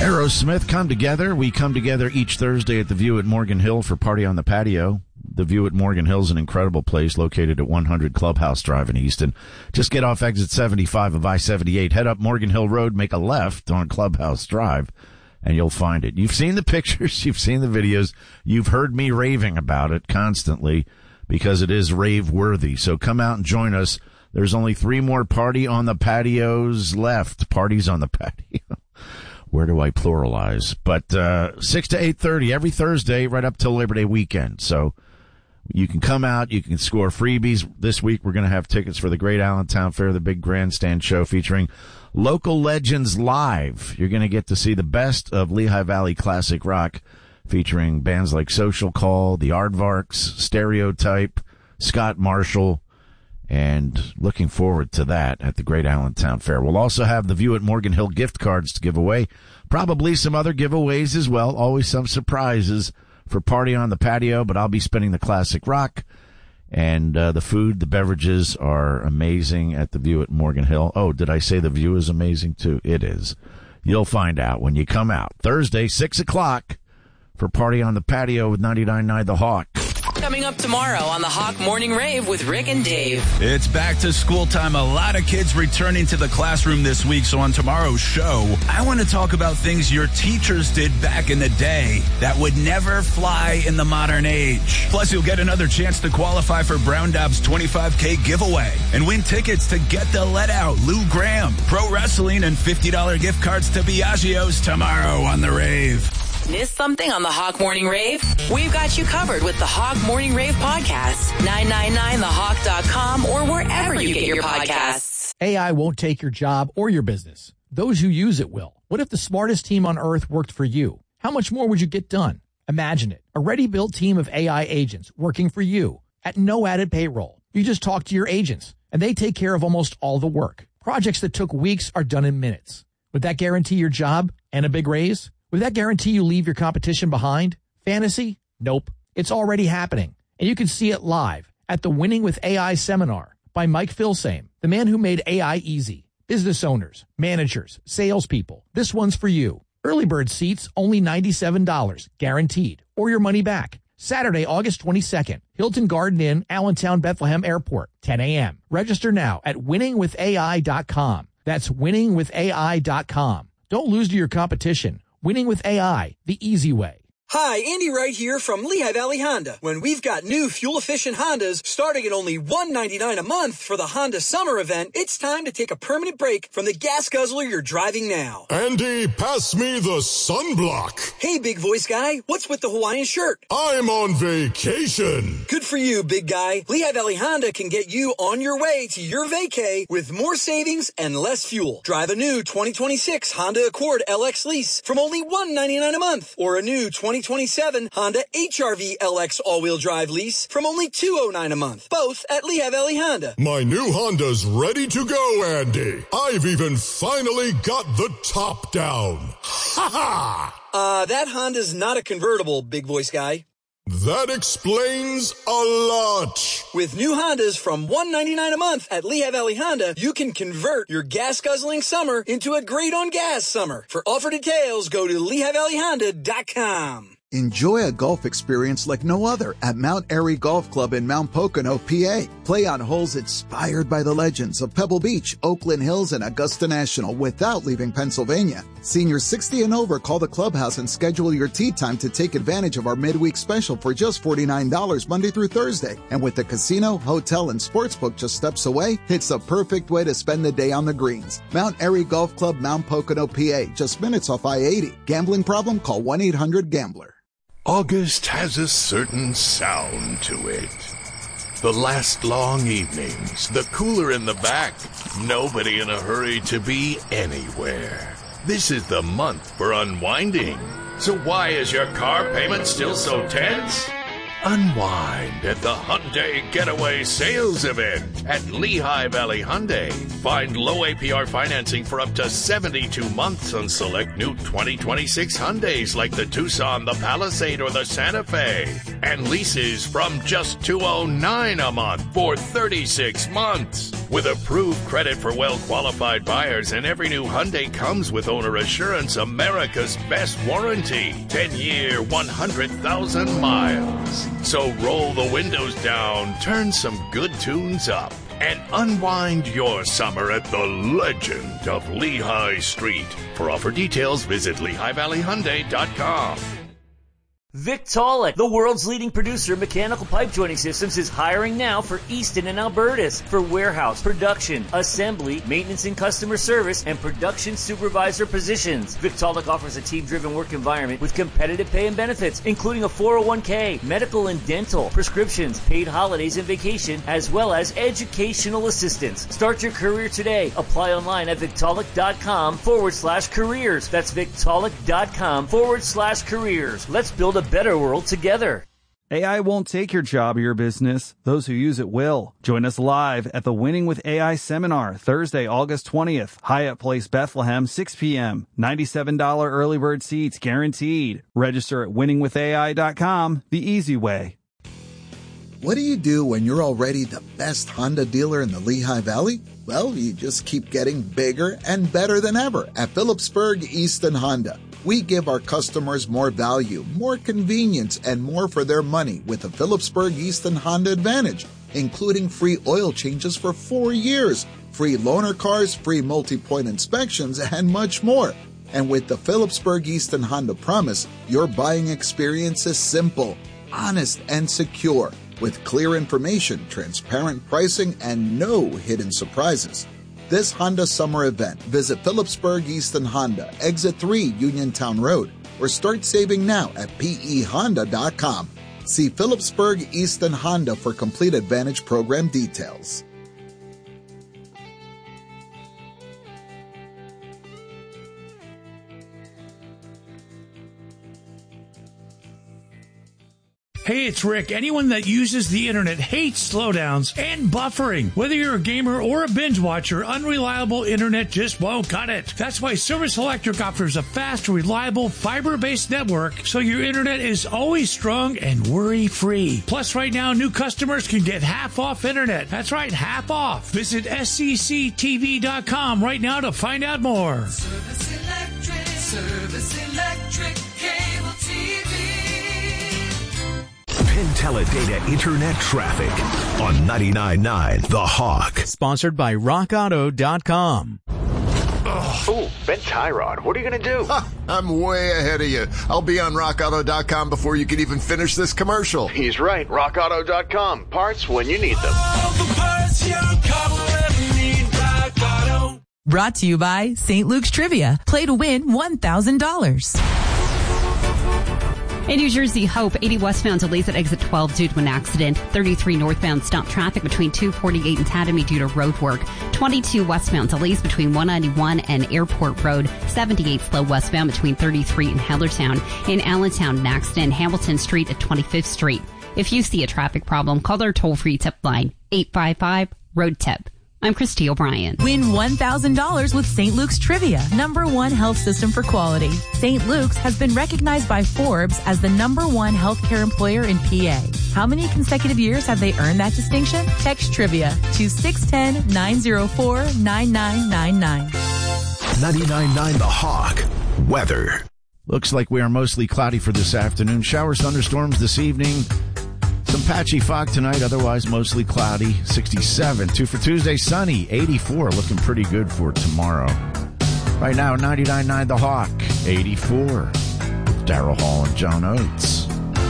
Aerosmith, Come Together. We come together each Thursday at the View at Morgan Hill for Party on the Patio. The View at Morgan Hill is an incredible place located at 100 Clubhouse Drive in Easton. Just get off exit 75 of I-78, head up Morgan Hill Road, make a left on Clubhouse Drive, and you'll find it. You've seen the pictures, you've seen the videos, you've heard me raving about it constantly because it is rave-worthy. So come out and join us. There's only 3 more Party on the Patios left. Parties on the Patio. Where do I pluralize? But 6 to 8:30 every Thursday right up till Labor Day weekend. So you can come out. You can score freebies. This week we're going to have tickets for the Great Allentown Fair, the big grandstand show featuring local legends live. You're going to get to see the best of Lehigh Valley classic rock featuring bands like Social Call, the Aardvarks, Stereotype, Scott Marshall. And looking forward to that at the Great Allentown Fair. We'll also have the View at Morgan Hill gift cards to give away. Probably some other giveaways as well. Always some surprises for Party on the Patio, but I'll be spinning the classic rock. And the food, the beverages are amazing at the View at Morgan Hill. Oh, did I say the view is amazing too? It is. You'll find out when you come out. Thursday, 6 o'clock for Party on the Patio with 99.9 The Hawk. Coming up tomorrow on the Hawk Morning Rave with Rick and Dave. It's back to school time. A lot of kids returning to the classroom this week. So on tomorrow's show, I want to talk about things your teachers did back in the day that would never fly in the modern age. Plus, you'll get another chance to qualify for Brown Dobbs 25K giveaway and win tickets to Get the Let Out, Lou Graham, pro wrestling, and $50 gift cards to Biagio's tomorrow on the Rave. Missed something on the Hawk Morning Rave? We've got you covered with the Hawk Morning Rave podcast. 999thehawk.com or wherever you get your podcasts. AI won't take your job or your business. Those who use it will. What if the smartest team on earth worked for you? How much more would you get done? Imagine it. A ready-built team of AI agents working for you at no added payroll. You just talk to your agents, and they take care of almost all the work. Projects that took weeks are done in minutes. Would that guarantee your job and a big raise? Would that guarantee you leave your competition behind? Fantasy? Nope. It's already happening. And you can see it live at the Winning with AI seminar by Mike Filsame, the man who made AI easy. Business owners, managers, salespeople. This one's for you. Early bird seats, only $97, guaranteed, or your money back. Saturday, August 22nd, Hilton Garden Inn, Allentown, Bethlehem Airport, 10 a.m. Register now at winningwithai.com. That's winningwithai.com. Don't lose to your competition. Winning with AI, the easy way. Hi, Andy Wright here from Lehigh Valley Honda. When we've got new fuel-efficient Hondas starting at only $199 a month for the Honda Summer event, it's time to take a permanent break from the gas guzzler you're driving now. Andy, pass me the sunblock. Hey, big voice guy, what's with the Hawaiian shirt? I'm on vacation. Good for you, big guy. Lehigh Valley Honda can get you on your way to your vacay with more savings and less fuel. Drive a new 2026 Honda Accord LX lease from only $199 a month, or a new 2027 Honda HR-V LX all-wheel drive lease from only $209 a month, both at Lehigh Valley Honda. My new Honda's ready to go, Andy. I've even finally got the top down. Ha ha! That Honda's not a convertible, big voice guy. That explains a lot. With new Hondas from $199 a month at Lehigh Valley Honda, you can convert your gas-guzzling summer into a great-on-gas summer. For offer details, go to LehighValleyHonda.com. Enjoy a golf experience like no other at Mount Airy Golf Club in Mount Pocono, PA. Play on holes inspired by the legends of Pebble Beach, Oakland Hills, and Augusta National without leaving Pennsylvania. Seniors 60 and over, call the clubhouse and schedule your tee time to take advantage of our midweek special for just $49 Monday through Thursday. And with the casino, hotel, and sportsbook just steps away, it's the perfect way to spend the day on the greens. Mount Airy Golf Club, Mount Pocono, PA, just minutes off I-80. Gambling problem? Call 1-800-GAMBLER. August has a certain sound to it. The last long evenings, the cooler in the back, nobody in a hurry to be anywhere. This is the month for unwinding. So why is your car payment still so tense? Unwind at the Hyundai Getaway Sales Event at Lehigh Valley Hyundai. Find low APR financing for up to 72 months on select new 2026 Hyundais like the Tucson, the Palisade, or the Santa Fe. And leases from just $209 a month for 36 months. With approved credit for well-qualified buyers, and every new Hyundai comes with Owner Assurance, America's best warranty. 10-year, 100,000 miles. So roll the windows down, turn some good tunes up, and unwind your summer at the legend of Lehigh Street. For offer details, visit LehighValleyHyundai.com. Victaulic, the world's leading producer of mechanical pipe joining systems, is hiring now for Easton and Albertus for warehouse, production, assembly, maintenance and customer service, and production supervisor positions. Victaulic offers a team-driven work environment with competitive pay and benefits, including a 401k, medical and dental, prescriptions, paid holidays and vacation, as well as educational assistance. Start your career today. Apply online at Victaulic.com/careers. That's Victaulic.com/careers. Let's build a better world together. AI won't take your job or your business. Those who use it will. Join us live at the Winning with AI seminar, Thursday, August 20th, Hyatt Place, Bethlehem, 6 p.m. $97 early bird seats guaranteed. Register at winningwithai.com, the easy way. What do you do when you're already the best Honda dealer in the Lehigh Valley? Well, you just keep getting bigger and better than ever at Phillipsburg Easton Honda. We give our customers more value, more convenience, and more for their money with the Phillipsburg Easton Honda Advantage, including free oil changes for 4 years, free loaner cars, free multi-point inspections, and much more. And with the Phillipsburg Easton Honda Promise, your buying experience is simple, honest, and secure, with clear information, transparent pricing, and no hidden surprises. This Honda summer event, visit Phillipsburg Easton Honda, Exit 3 Uniontown Road, or start saving now at pehonda.com. See Phillipsburg Easton Honda for complete Advantage program details. Hey, it's Rick. Anyone that uses the internet hates slowdowns and buffering. Whether you're a gamer or a binge watcher, unreliable internet just won't cut it. That's why Service Electric offers a fast, reliable, fiber-based network so your internet is always strong and worry-free. Plus, right now, new customers can get half off internet. That's right, half off. Visit scctv.com right now to find out more. Service Electric Cable TV. Teledata Internet Traffic on 99.9 The Hawk. Sponsored by RockAuto.com. Ooh, bent tie rod. What are you going to do? I'm way ahead of you. I'll be on RockAuto.com before you can even finish this commercial. He's right. RockAuto.com. Parts when you need them. All the parts your car will ever need. Rock Auto. Brought to you by St. Luke's Trivia. Play to win $1,000. In New Jersey, Hope, 80 westbound delays at exit 12 due to an accident. 33 northbound stop traffic between 248 and Tatamy due to road work. 22 westbound delays between 191 and Airport Road. 78 slow westbound between 33 and Hellertown. In Allentown, an accident, Hamilton Street at 25th Street. If you see a traffic problem, call our toll-free tip line, 855-ROAD-TIP. I'm Christy O'Brien. Win $1,000 with St. Luke's Trivia, #1 health system for quality. St. Luke's has been recognized by Forbes as the #1 healthcare employer in PA. How many consecutive years have they earned that distinction? Text Trivia to 610-904-9999. 99.9 The Hawk. Weather. Looks like we are mostly cloudy for this afternoon. Showers, thunderstorms this evening. Some patchy fog tonight, otherwise mostly cloudy. 67. 2 for Tuesday, sunny. 84, looking pretty good for tomorrow. Right now, 99.9 The Hawk. 84. With Daryl Hall and John Oates.